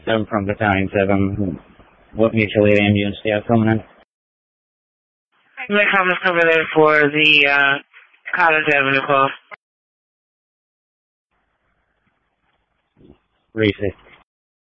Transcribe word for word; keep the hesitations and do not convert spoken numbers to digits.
seven from Battalion seven. What mutual aid ambulance do you have coming in? The comments over there for the uh, College Avenue call. Reese.